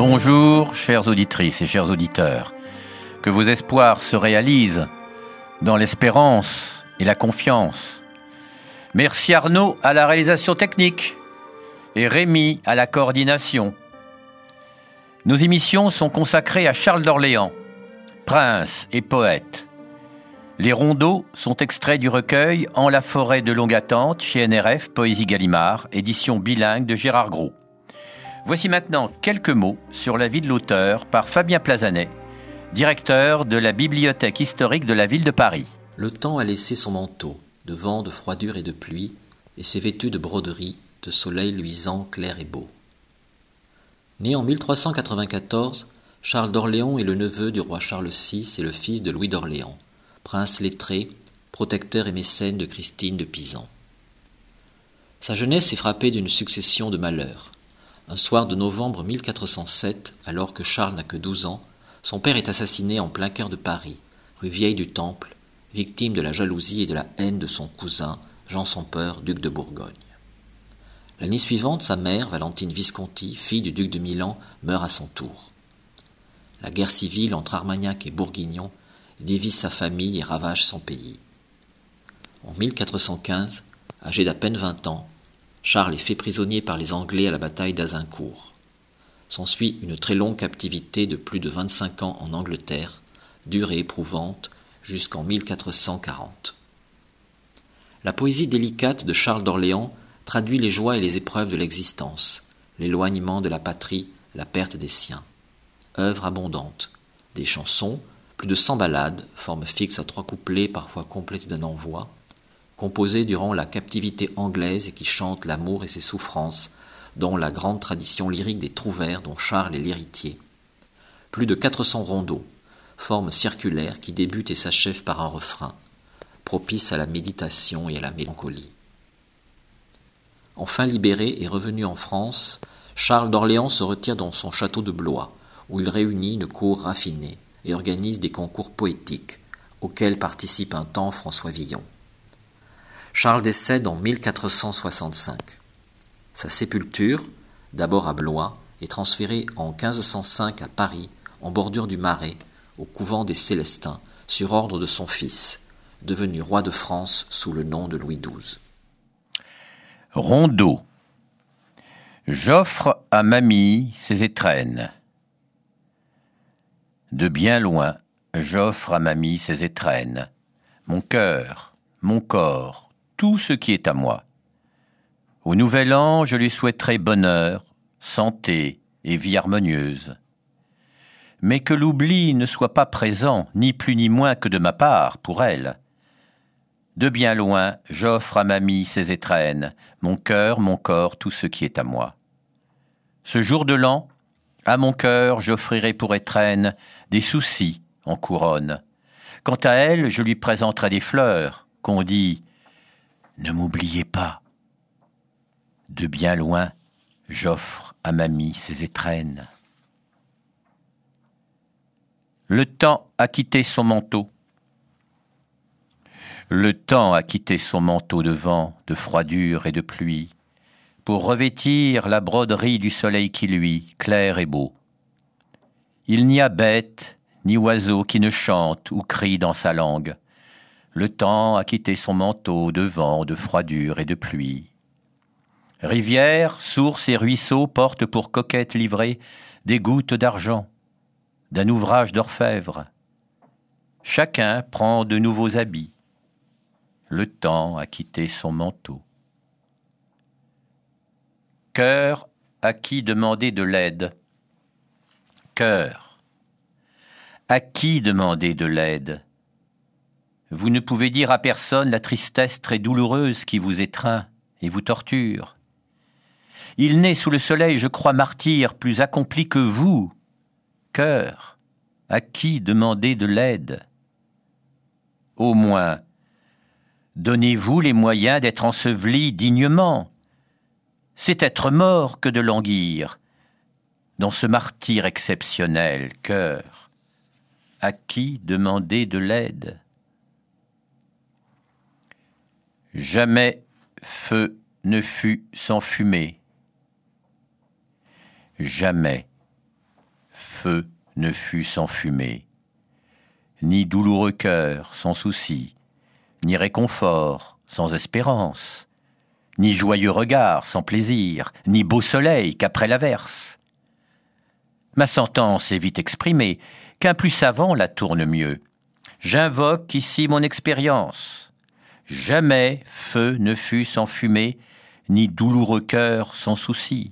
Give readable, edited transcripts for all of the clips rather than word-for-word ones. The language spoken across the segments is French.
Bonjour, chères auditrices et chers auditeurs. Que vos espoirs se réalisent dans l'espérance et la confiance. Merci Arnaud à la réalisation technique et Rémi à la coordination. Nos émissions sont consacrées à Charles d'Orléans, prince et poète. Les rondeaux sont extraits du recueil En la forêt de longue attente chez NRF Poésie Gallimard, édition bilingue de Gérard Gros. Voici maintenant quelques mots sur la vie de l'auteur par Fabien Plazanet, directeur de la Bibliothèque historique de la ville de Paris. Le temps a laissé son manteau, de vent, de froidure et de pluie, et s'est vêtu de broderies, de soleil luisant, clair et beau. Né en 1394, Charles d'Orléans est le neveu du roi Charles VI et le fils de Louis d'Orléans, prince lettré, protecteur et mécène de Christine de Pisan. Sa jeunesse est frappée d'une succession de malheurs. Un soir de novembre 1407, alors que Charles n'a que 12 ans, son père est assassiné en plein cœur de Paris, rue Vieille du Temple, victime de la jalousie et de la haine de son cousin, Jean sans Peur, duc de Bourgogne. L'année suivante, sa mère, Valentine Visconti, fille du duc de Milan, meurt à son tour. La guerre civile entre Armagnac et Bourguignon divise sa famille et ravage son pays. En 1415, âgé d'à peine 20 ans, Charles est fait prisonnier par les Anglais à la bataille d'Azincourt. S'ensuit une très longue captivité de plus de 25 ans en Angleterre, dure et éprouvante, jusqu'en 1440. La poésie délicate de Charles d'Orléans traduit les joies et les épreuves de l'existence, l'éloignement de la patrie, la perte des siens. Œuvre abondante, des chansons, plus de 100 ballades, forme fixe à 3 couplets parfois complétées d'un envoi, composées durant la captivité anglaise et qui chantent l'amour et ses souffrances, dont la grande tradition lyrique des trouvères dont Charles est l'héritier. Plus de 400 rondeaux, forme circulaire qui débute et s'achève par un refrain, propice à la méditation et à la mélancolie. Enfin libéré et revenu en France, Charles d'Orléans se retire dans son château de Blois, où il réunit une cour raffinée et organise des concours poétiques, auxquels participe un temps François Villon. Charles décède en 1465. Sa sépulture, d'abord à Blois, est transférée en 1505 à Paris, en bordure du Marais, au couvent des Célestins, sur ordre de son fils, devenu roi de France sous le nom de Louis XII. Rondeau. J'offre à mamie ses étrennes. De bien loin, j'offre à mamie ses étrennes, mon cœur, mon corps, tout ce qui est à moi. Au nouvel an, je lui souhaiterai bonheur, santé et vie harmonieuse. Mais que l'oubli ne soit pas présent, ni plus ni moins que de ma part, pour elle. De bien loin, j'offre à mamie ses étrennes, mon cœur, mon corps, tout ce qui est à moi. Ce jour de l'an, à mon cœur, j'offrirai pour étrenne des soucis en couronne. Quant à elle, je lui présenterai des fleurs, qu'on dit « Ne m'oubliez pas ». De bien loin, j'offre à mamie ses étrennes. Le temps a quitté son manteau. Le temps a quitté son manteau de vent, de froidure et de pluie, pour revêtir la broderie du soleil qui luit, clair et beau. Il n'y a bête ni oiseau qui ne chante ou crie dans sa langue. Le temps a quitté son manteau de vent, de froidure et de pluie. Rivières, sources et ruisseaux portent pour coquettes livrées des gouttes d'argent, d'un ouvrage d'orfèvre. Chacun prend de nouveaux habits. Le temps a quitté son manteau. Cœur à qui demander de l'aide. Cœur, à qui demander de l'aide? Vous ne pouvez dire à personne la tristesse très douloureuse qui vous étreint et vous torture. Il naît sous le soleil, je crois, martyr, plus accompli que vous. Cœur, à qui demander de l'aide? Au moins, donnez-vous les moyens d'être enseveli dignement. C'est être mort que de languir. Dans ce martyre exceptionnel, cœur, à qui demander de l'aide? Jamais feu ne fut sans fumée. Jamais feu ne fut sans fumée, ni douloureux cœur sans souci, ni réconfort sans espérance, ni joyeux regard sans plaisir, ni beau soleil qu'après l'averse. Ma sentence est vite exprimée, qu'un plus savant la tourne mieux. J'invoque ici mon expérience. Jamais feu ne fut sans fumée, ni douloureux cœur sans souci.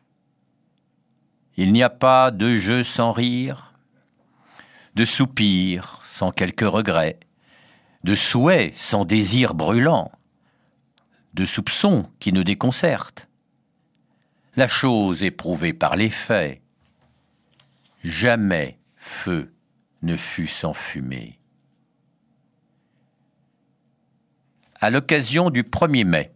Il n'y a pas de jeu sans rire, de soupir sans quelque regret, de souhait sans désir brûlant, de soupçons qui nous déconcertent. La chose est prouvée par les faits. Jamais feu ne fut sans fumée. À l'occasion du 1er mai.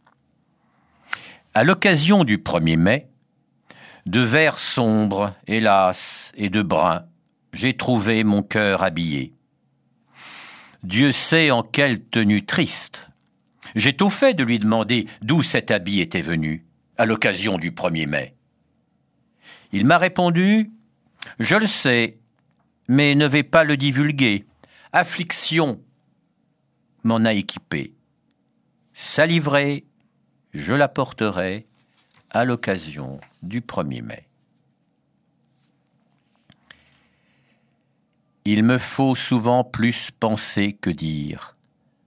À l'occasion du 1er mai, de vert sombre, hélas, et de brun, j'ai trouvé mon cœur habillé. Dieu sait en quelle tenue triste. J'ai tôt fait de lui demander d'où cet habit était venu, à l'occasion du 1er mai. Il m'a répondu « Je le sais, mais ne vais pas le divulguer. Affliction m'en a équipé. Sa livrée, je la porterai à l'occasion du 1er mai. » Il me faut souvent plus penser que dire.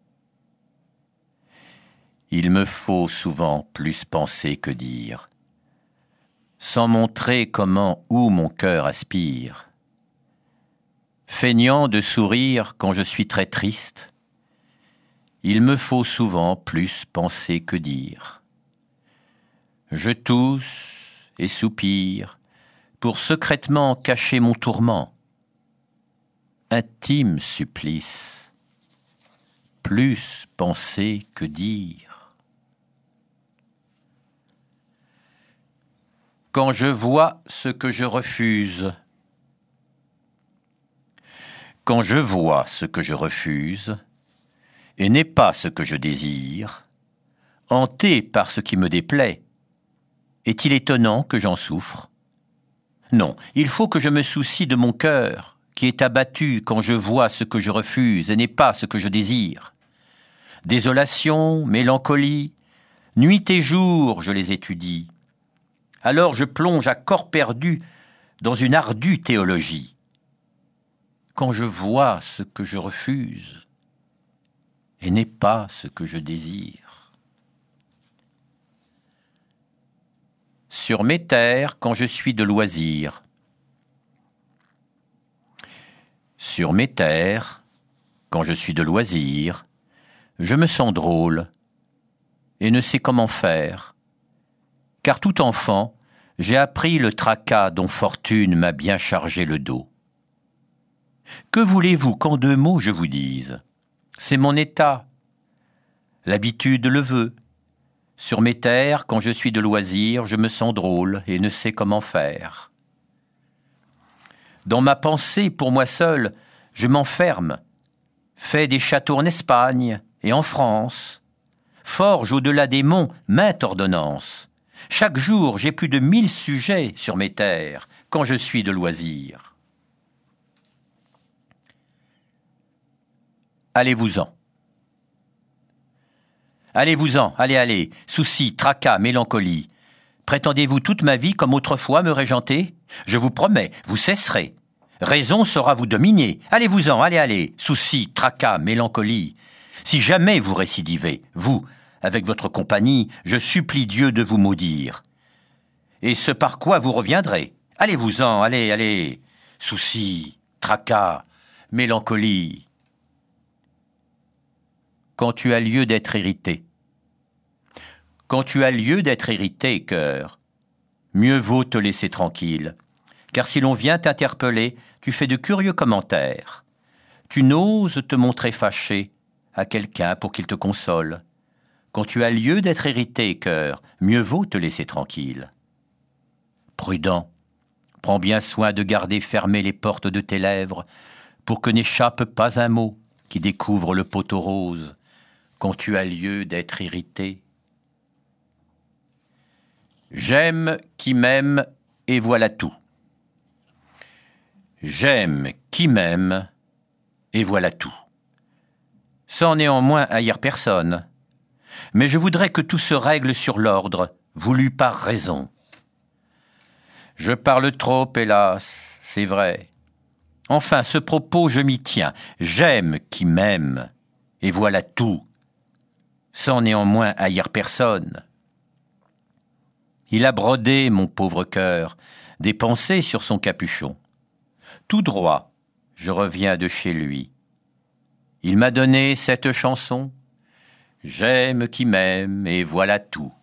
Il me faut souvent plus penser que dire, sans montrer comment où mon cœur aspire. Feignant de sourire quand je suis très triste, il me faut souvent plus penser que dire. Je tousse et soupire pour secrètement cacher mon tourment. Intime supplice, plus penser que dire. Quand je vois ce que je refuse, quand je vois ce que je refuse, et n'est pas ce que je désire, hanté par ce qui me déplaît, est-il étonnant que j'en souffre? Non, il faut que je me soucie de mon cœur, qui est abattu quand je vois ce que je refuse et n'est pas ce que je désire. Désolation, mélancolie, nuit et jour je les étudie. Alors je plonge à corps perdu dans une ardue théologie. Quand je vois ce que je refuse et n'est pas ce que je désire. Sur mes terres, quand je suis de loisir. Sur mes terres, quand je suis de loisir, je me sens drôle et ne sais comment faire, car tout enfant, j'ai appris le tracas dont fortune m'a bien chargé le dos. Que voulez-vous qu'en 2 mots je vous dise? C'est mon état. L'habitude le veut. Sur mes terres, quand je suis de loisir, je me sens drôle et ne sais comment faire. Dans ma pensée, pour moi seul, je m'enferme, fais des châteaux en Espagne et en France, forge au-delà des monts mainte ordonnance. Chaque jour, j'ai plus de 1000 sujets sur mes terres, quand je suis de loisir. Allez-vous-en. Allez-vous-en, allez, soucis, tracas, mélancolie. Prétendez-vous toute ma vie comme autrefois me régenter? Je vous promets, vous cesserez. Raison saura vous dominer. Allez-vous-en, allez, soucis, tracas, mélancolie. Si jamais vous récidivez, vous, avec votre compagnie, je supplie Dieu de vous maudire. Et ce par quoi vous reviendrez. Allez-vous-en, allez, soucis, tracas, mélancolie. Quand tu as lieu d'être irrité. Quand tu as lieu d'être irrité, cœur, mieux vaut te laisser tranquille, car si l'on vient t'interpeller, tu fais de curieux commentaires. Tu n'oses te montrer fâché à quelqu'un pour qu'il te console. Quand tu as lieu d'être irrité, cœur, mieux vaut te laisser tranquille. Prudent, prends bien soin de garder fermées les portes de tes lèvres, pour que n'échappe pas un mot qui découvre le poteau rose, quand tu as lieu d'être irrité. J'aime qui m'aime et voilà tout. J'aime qui m'aime, et voilà tout. Sans néanmoins haïr personne. Mais je voudrais que tout se règle sur l'ordre, voulu par raison. Je parle trop, hélas, c'est vrai. Enfin, ce propos, je m'y tiens. J'aime qui m'aime, et voilà tout. Sans néanmoins haïr personne. Il a brodé, mon pauvre cœur, des pensées sur son capuchon. Tout droit, je reviens de chez lui. Il m'a donné cette chanson. J'aime qui m'aime, et voilà tout.